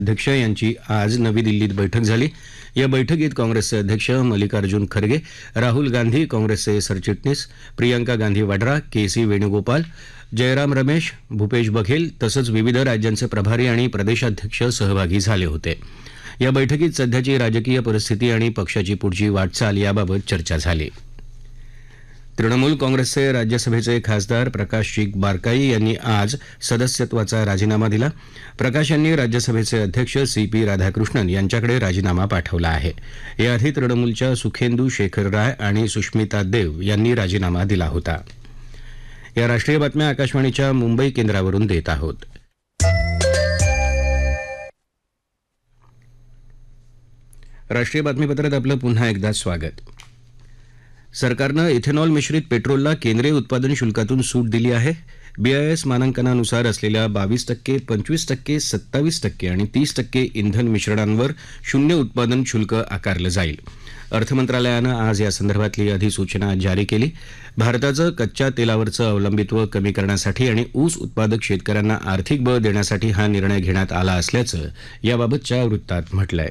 अध्यक्ष यांची आज नवी दिल्लीत बैठक झाली. या बैठकीत काँग्रेसचे अध्यक्ष मल्लिकार्जुन खरगे, राहुल गांधी, काँग्रेसचे सरचिटणीस प्रियंका गांधी वड्रा, के सी वेणुगोपाल, जयराम रमेश, भूपेश बघेल तसंच विविध राज्यांचे प्रभारी आणि प्रदेशाध्यक्ष सहभागी झाले होते. या बैठकीत सध्याची राजकीय परिस्थिती आणि पक्षाची पुढची वाटचाल याबाबत चर्चा झाली. तृणमूल काँग्रेसचे राज्यसभेचे खासदार प्रकाश बारकाई यांनी आज सदस्यत्वाचा राजीनामा दिला. प्रकाश यांनी राज्यसभेचे अध्यक्ष सी पी राधाकृष्णन यांच्याकडे राजीनामा पाठवला आहे. याआधी तृणमूलच्या सुखेंदू शेखर राय आणि सुष्मिता देव यांनी राजीनामा दिला होता. या राष्ट्रीय बातम्या आकाशवाणीच्या मुंबई केंद्रावरून देत आहोत. राष्ट्रीय बातमीपत्रात आपलं पुन्हा एकदा स्वागत. सरकारनं इथेनॉल मिश्रित पेट्रोलला केंद्रीय उत्पादन शुल्कातून सूट दिली आहे. बीआयएस मानांकनानुसार असलेल्या 22%, 25%, 27% आणि 30% इंधन मिश्रणांवर शून्य उत्पादन शुल्क आकारलं जाईल. अर्थमंत्रालयानं आज यासंदर्भातली अधिसूचना जारी केली. भारताचं कच्च्या तेलावरचं अवलंबित्व कमी करण्यासाठी आणि ऊस उत्पादक शेतकऱ्यांना आर्थिक बळ देण्यासाठी हा निर्णय घेण्यात आला असल्याचं याबाबतच्या वृत्तात म्हटलंय.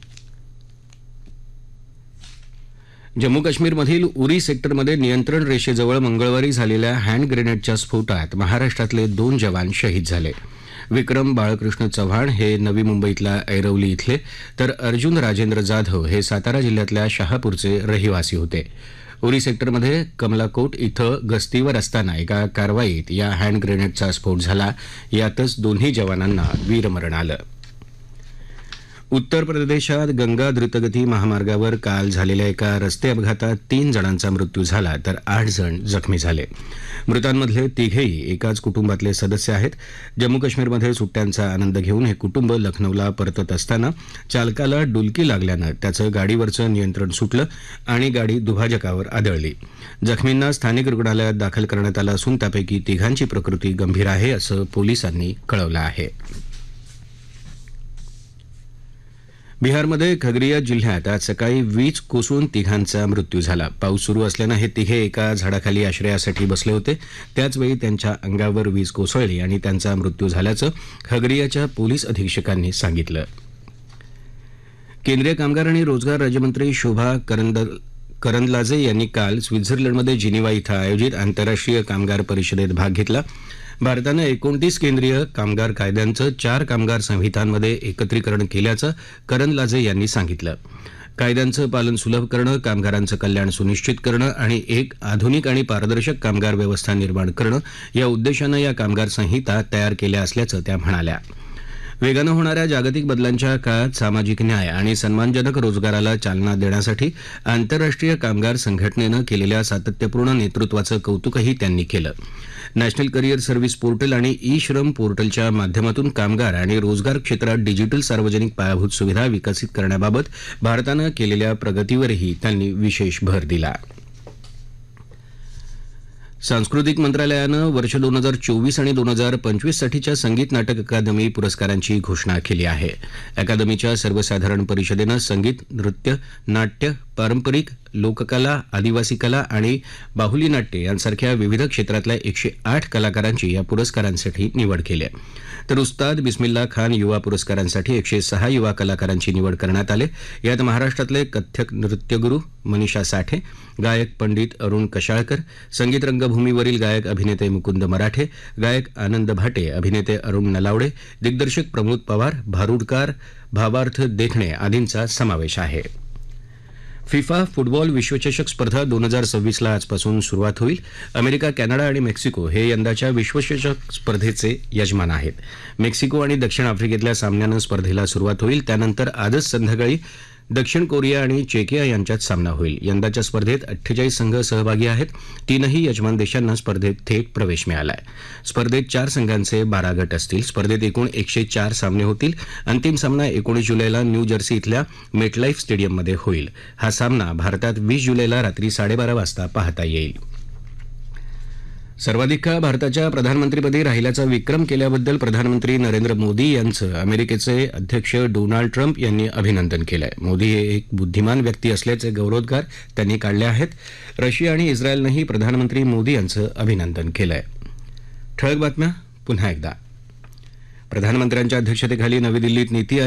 जम्मू काश्मीरमधील उरी सेक्टरमध्ये नियंत्रण रेषेजवळ मंगळवारी झालेल्या हँड ग्रेनेडच्या स्फोटात महाराष्ट्रातले 2 जवान शहीद झाले. विक्रम बाळकृष्ण चव्हाण हे नवी मुंबईतल्या ऐरवली इथले तर अर्जुन राजेंद्र जाधव हे सातारा जिल्ह्यातल्या शहापूरचे रहिवासी होते. उरी सेक्टरमध्ये कमलाकोट इथं गस्तीवर असताना एका कारवाईत या हँड ग्रेनेडचा स्फोट झाला. यातच दोन्ही जवानांना वीरमरण आलं. उत्तर प्रदेशात गंगा द्रुतगती महामार्गावर काल झालेल्या एका रस्ते अपघातात 3 जणांचा मृत्यू झाला तर 8 जण जखमी झाले. मृतांमधले तिघेही एकाच कुटुंबातले सदस्य आहेत. जम्मू काश्मीरमध्ये सुट्ट्यांचा आनंद घेऊन हे कुटुंब लखनौला परतत असताना चालकाला डुलकी लागल्यानं त्याचं गाडीवरचं नियंत्रण सुटलं आणि गाडी दुभाजकावर आदळली. जखमींना स्थानिक रुग्णालयात दाखल करण्यात आलं असून त्यापैकी तिघांची प्रकृती गंभीर आहे असं पोलिसांनी कळवलं आहे. बिहारमध्ये खगरिया जिल्ह्यात आज सकाळी वीज कोसळून तिघांचा मृत्यू झाला. पाऊस सुरू असल्यानं हे तिघे एका झाडाखाली आश्रयासाठी बसले होते. त्याचवेळी त्यांच्या अंगावर वीज कोसळली आणि त्यांचा मृत्यू झाल्याचं खगरियाच्या पोलीस अधीक्षकांनी सांगितलं. केंद्रीय कामगार आणि रोजगार राज्यमंत्री शोभा करंदलाजे यांनी काल स्वित्झर्लंडमध्ये जिनिव्हा इथं आयोजित आंतरराष्ट्रीय कामगार परिषदेत भाग घेतला. भारतानं 29 केंद्रीय कामगार कायद्यांचं 4 कामगार संहितांमध्ये एकत्रीकरण केल्याचं करंदलाजे यांनी सांगितलं. कायद्यांचं पालन सुलभ करणं, कामगारांचं कल्याण सुनिश्चित करणं आणि एक आधुनिक आणि पारदर्शक कामगार व्यवस्था निर्माण करणं या उद्देशानं या कामगार संहिता तयार केल्या असल्याचं त्या म्हणाल्या. वेगानं होणाऱ्या जागतिक बदलांच्या काळात सामाजिक न्याय आणि सन्मानजनक रोजगाराला चालना देण्यासाठी आंतरराष्ट्रीय कामगार संघटनेनं केलेल्या सातत्यपूर्ण नेतृत्वाचं कौतुकही त्यांनी केलं. नॅशनल करिअर सर्व्हिस पोर्टल आणि ई श्रम पोर्टलच्या माध्यमातून कामगार आणि रोजगार क्षेत्रात डिजिटल सार्वजनिक पायाभूत सुविधा विकसित करण्याबाबत भारतानं केलेल्या प्रगतीवरही त्यांनी विशेष भर दिला. सांस्कृतिक मंत्रालयानं वर्ष 2024 आणि 2025 साठीच्या संगीत नाटक अकादमी पुरस्कारांची घोषणा केली आहे. अकादमीच्या सर्वसाधारण परिषदेनं संगीत, नृत्य, नाट्य, पारंपरिक, लोककला, आदिवासी कला आणि बाहुली नाट्य यांसारख्या विविध क्षेत्रातल्या 108 कलाकारांची या पुरस्कारांसाठी निवड केली आहे. तर उस्ताद बिस्मिल्ला खान युवा पुरस्कारांसाठी 106 युवा कलाकारांची निवड करण्यात आली. यात महाराष्ट्रातले कथ्थक नृत्यगुरू मनीषा साठे, गायक पंडित अरुण कशाळकर, संगीत रंगभूमीवरील गायक अभिनेते मुकुंद मराठे, गायक आनंद भाटे, अभिनेते अरुण नलावडे, दिग्दर्शक प्रमोद पवार, भारुडकार, भावार्थ देखणे आदींचा समावेश आहे. फिफा फुटबॉल विश्वचषक स्पर्धा 2026 ला आजपासून सुरुवात होईल. अमेरिका, कॅनडा आणि मेक्सिको हे यंदाच्या विश्वचषक स्पर्धेचे यजमान आहेत. मेक्सिको आणि दक्षिण आफ्रिकेतल्या सामन्यानं स्पर्धेला सुरुवात होईल. त्यानंतर आजच संध्याकाळी दक्षिण कोरिया आणि चेकिया यांच्यात सामना होईल. यंदाच्या स्पर्धेत 48 संघ सहभागी आहेत. 3ही यजमान देशांना स्पर्धेत थेट प्रवेश मिळाला आहे. स्पर्धेत 4 संघांचे 12 गट असतील. स्पर्धेत एकूण 104 सामने होतील. अंतिम सामना 19 जुलैला न्यू जर्सी इथल्या मेटलाईफ स्टेडियममध्ये होईल. हा सामना भारतात 20 जुलैला रात्री 12:30 वाजता पाहता येईल. सर्वाधिक काळ भारताच्या प्रधानमंत्रीपदी राहिल्याचा विक्रम केल्याबद्दल प्रधानमंत्री नरेंद्र मोदी यांचं अमेरिकेचे अध्यक्ष डोनाल्ड ट्रम्प यांनी अभिनंदन केलं आहे. मोदी हे एक बुद्धिमान व्यक्ती असल्याचे गौरवोद्गार त्यांनी काढले आहेत. रशिया आणि इस्रायलनंही प्रधानमंत्री मोदी यांचं अभिनंदन केलं आहे. ठळक बातम्या पुन्हा एकदा. प्रधानमंत्र्यांच्या अध्यक्षतेखाली नवी दिल्लीत नीती